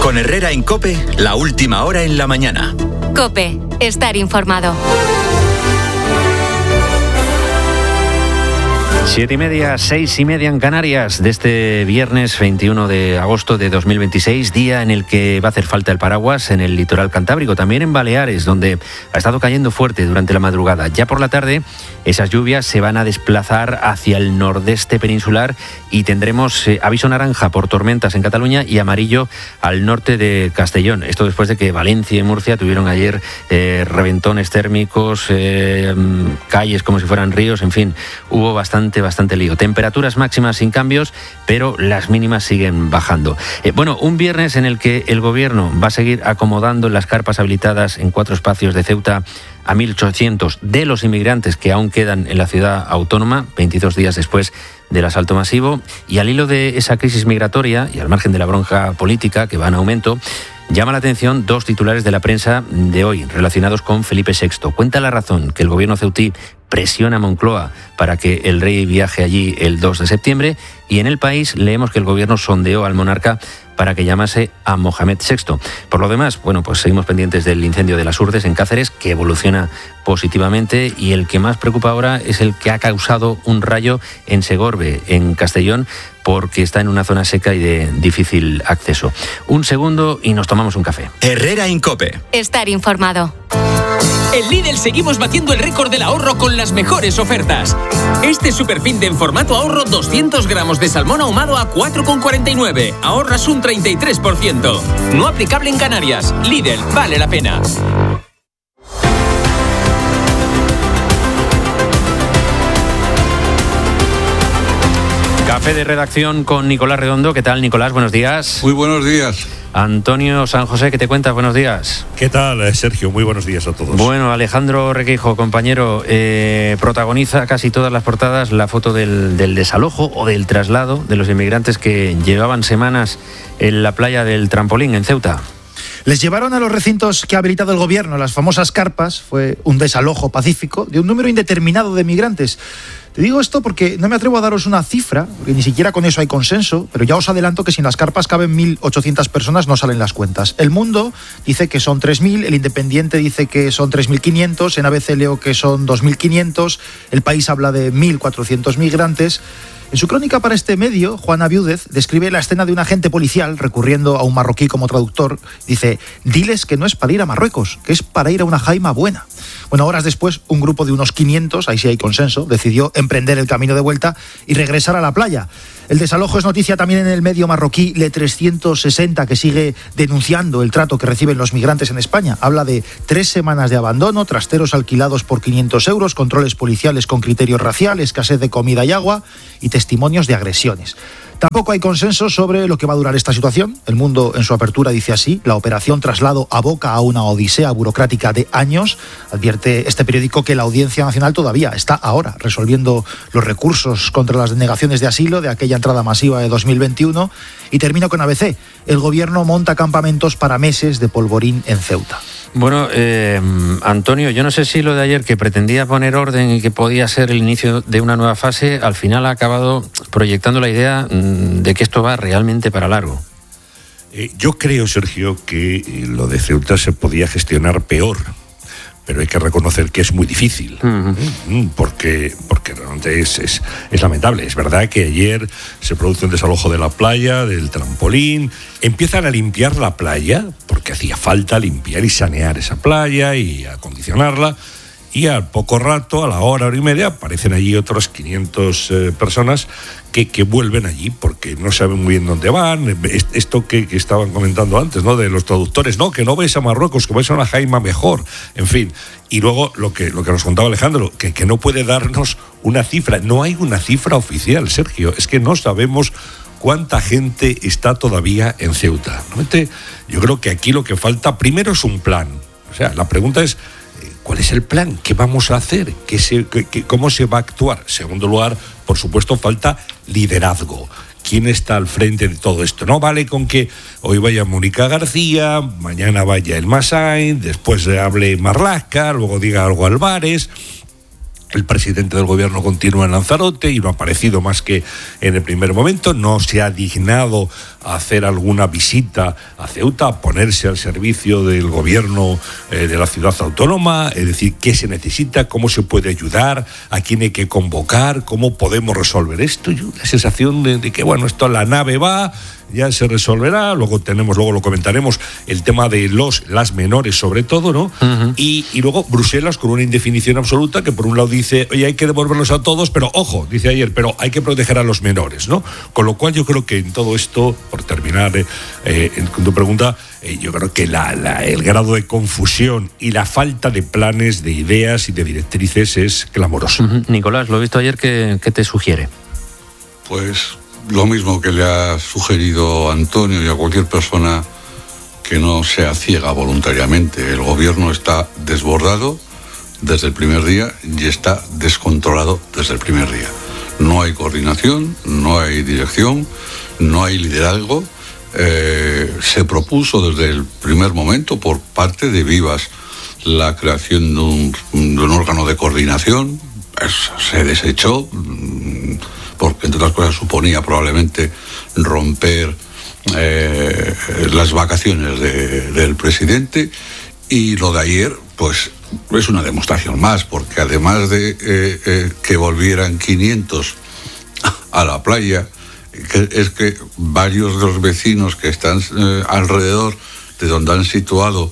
Con Herrera en COPE, la última hora en la mañana. COPE, estar informado. 7:30, 6:30 en Canarias de este viernes 21 de agosto de 2026, día en el que va a hacer falta el paraguas en el litoral cantábrico, también en Baleares, donde ha estado cayendo fuerte durante la madrugada. Ya por la tarde, esas lluvias se van a desplazar hacia el nordeste peninsular y tendremos aviso naranja por tormentas en Cataluña y amarillo al norte de Castellón. Esto después de que Valencia y Murcia tuvieron ayer reventones térmicos, calles como si fueran ríos, en fin, hubo bastante lío. Temperaturas máximas sin cambios, pero las mínimas siguen bajando. Un viernes en el que el gobierno va a seguir acomodando las carpas habilitadas en 4 espacios de Ceuta a 1.800 de los inmigrantes que aún quedan en la ciudad autónoma, 22 días después del asalto masivo. Y al hilo de esa crisis migratoria y al margen de la bronca política que va en aumento, llama la atención 2 titulares de la prensa de hoy relacionados con Felipe VI. Cuenta La Razón que el gobierno ceutí presiona a Moncloa para que el rey viaje allí el 2 de septiembre y en El País leemos que el gobierno sondeó al monarca para que llamase a Mohamed VI. Por lo demás, pues seguimos pendientes del incendio de las Urdes en Cáceres, que evoluciona positivamente, y el que más preocupa ahora es el que ha causado un rayo en Segorbe, en Castellón, porque está en una zona seca y de difícil acceso. Un segundo y nos tomamos un café. Herrera en COPE. Estar informado. En Lidl seguimos batiendo el récord del ahorro con las mejores ofertas. Este superfin de en formato ahorro 200 gramos de salmón ahumado a 4,49. Ahorras un 33%. No aplicable en Canarias. Lidl, vale la pena. Café de redacción con Nicolás Redondo. ¿Qué tal, Nicolás? Buenos días. Muy buenos días. Antonio San José, ¿qué te cuentas? Buenos días. ¿Qué tal, Sergio? Muy buenos días a todos. Bueno, Alejandro Requeijo, compañero, protagoniza casi todas las portadas la foto del desalojo o del traslado de los inmigrantes que llevaban semanas en la playa del Trampolín, en Ceuta. Les llevaron a los recintos que ha habilitado el gobierno, las famosas carpas. Fue un desalojo pacífico de un número indeterminado de migrantes. Te digo esto porque no me atrevo a daros una cifra, porque ni siquiera con eso hay consenso, pero ya os adelanto que si en las carpas caben 1.800 personas no salen las cuentas. El Mundo dice que son 3.000, El Independiente dice que son 3.500, en ABC leo que son 2.500, El País habla de 1.400 migrantes. En su crónica para este medio, Juana Viúdez describe la escena de un agente policial recurriendo a un marroquí como traductor. Dice: diles que no es para ir a Marruecos, que es para ir a una jaima buena. Bueno, horas después, un grupo de unos 500, ahí sí hay consenso, decidió emprender el camino de vuelta y regresar a la playa. El desalojo es noticia también en el medio marroquí Le 360, que sigue denunciando el trato que reciben los migrantes en España. Habla de 3 semanas de abandono, trasteros alquilados por 500 euros, controles policiales con criterio racial, escasez de comida y agua y testimonios de agresiones. Tampoco hay consenso sobre lo que va a durar esta situación. El Mundo, en su apertura, dice así: la operación traslado aboca a una odisea burocrática de años. Advierte este periódico que la Audiencia Nacional todavía está ahora resolviendo los recursos contra las denegaciones de asilo de aquella entrada masiva de 2021. Y termino con ABC. El gobierno monta campamentos para meses de polvorín en Ceuta. Bueno, Antonio, yo no sé si lo de ayer, que pretendía poner orden y que podía ser el inicio de una nueva fase, al final ha acabado proyectando la idea de que esto va realmente para largo. Yo creo, Sergio, que lo de Ceuta se podía gestionar peor, pero hay que reconocer que es muy difícil, porque realmente es lamentable. Es verdad que ayer se produce un desalojo de la playa, del Trampolín, empiezan a limpiar la playa, porque hacía falta limpiar y sanear esa playa y acondicionarla, y al poco rato, a la hora y media, aparecen allí otras 500 personas que vuelven allí porque no saben muy bien dónde van. Esto que estaban comentando antes, ¿no?, de los traductores, no, que no vais a Marruecos, que vais a una jaima mejor, en fin. Y luego lo que nos contaba Alejandro, que no puede darnos una cifra. No hay una cifra oficial, Sergio, es que no sabemos cuánta gente está todavía en Ceuta. Realmente, yo creo que aquí lo que falta primero es un plan. O sea, la pregunta es: ¿cuál es el plan? ¿Qué vamos a hacer? ¿Cómo se va a actuar? Segundo lugar, por supuesto, falta liderazgo. ¿Quién está al frente de todo esto? No vale con que hoy vaya Mónica García, mañana vaya El Massain, después hable Marlaska, luego diga algo Álvarez. El presidente del gobierno continúa en Lanzarote y no ha aparecido más que en el primer momento. No se ha dignado a hacer alguna visita a Ceuta, a ponerse al servicio del gobierno de la ciudad autónoma, es decir, qué se necesita, cómo se puede ayudar, a quién hay que convocar, cómo podemos resolver esto. Y la sensación de que, bueno, esto la nave va, ya se resolverá, luego lo comentaremos, el tema de las menores sobre todo, ¿no? Uh-huh. Y luego Bruselas con una indefinición absoluta que por un lado dice, oye, hay que devolverlos a todos, pero ojo, dice ayer, pero hay que proteger a los menores, ¿no? Con lo cual yo creo que en todo esto, por terminar con tu pregunta, yo creo que el grado de confusión y la falta de planes, de ideas y de directrices es clamoroso. Uh-huh. Nicolás, lo he visto ayer, ¿qué te sugiere? Pues lo mismo que le ha sugerido Antonio y a cualquier persona que no sea ciega voluntariamente. El gobierno está desbordado desde el primer día y está descontrolado desde el primer día. No hay coordinación, no hay dirección, no hay liderazgo. Se propuso desde el primer momento por parte de Vivas la creación de un órgano de coordinación. Se desechó porque entre otras cosas suponía probablemente romper las vacaciones del presidente, y lo de ayer pues es una demostración más, porque además de que volvieran 500 a la playa, es que varios de los vecinos que están alrededor de donde han situado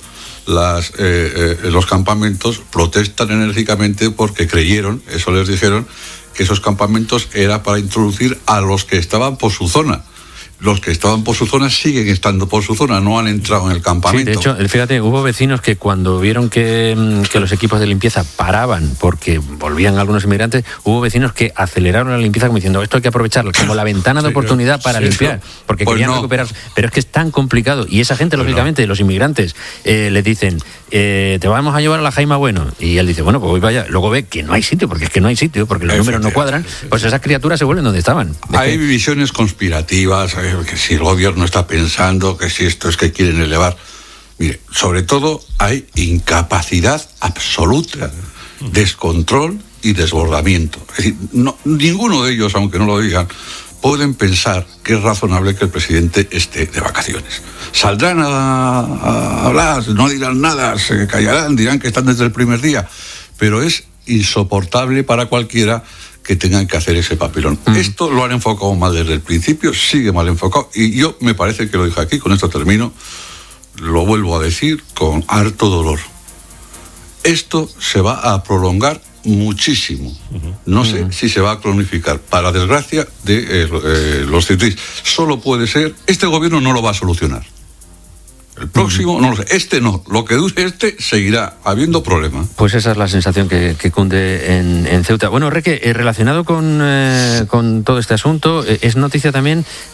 los campamentos protestan enérgicamente porque creyeron, eso les dijeron, que esos campamentos era para introducir a los que estaban por su zona. Los que estaban por su zona siguen estando por su zona, no han entrado en el campamento. Sí, de hecho, fíjate, hubo vecinos que cuando vieron que los equipos de limpieza paraban porque volvían algunos inmigrantes, hubo vecinos que aceleraron la limpieza como diciendo, esto hay que aprovecharlo como la ventana de oportunidad para limpiar, porque pues querían recuperar. Pero es que es tan complicado, y esa gente, lógicamente, los inmigrantes, les dicen, te vamos a llevar a la Jaima Bueno, y él dice, bueno, pues voy para allá. Luego ve que no hay sitio, porque es que no hay sitio, porque los números no cuadran, pues esas criaturas se vuelven donde estaban. Hay visiones conspirativas, que si el gobierno está pensando, que si esto es que quieren elevar. Mire, sobre todo hay incapacidad absoluta, descontrol y desbordamiento. Es decir, ninguno de ellos, aunque no lo digan, pueden pensar que es razonable que el presidente esté de vacaciones. Saldrán a hablar, no dirán nada, se callarán, dirán que están desde el primer día, pero es insoportable para cualquiera que tengan que hacer ese papelón. Esto lo han enfocado mal desde el principio, sigue mal enfocado, y yo me parece que lo dije aquí, con esto termino, lo vuelvo a decir con harto dolor. Esto se va a prolongar muchísimo. No sé si se va a cronificar, para desgracia de los cetris. Solo puede ser, este gobierno no lo va a solucionar. El próximo, no lo sé, este no. Lo que dure seguirá habiendo problemas. Pues esa es la sensación que cunde en Ceuta. Bueno, Reque, relacionado con todo este asunto, es noticia también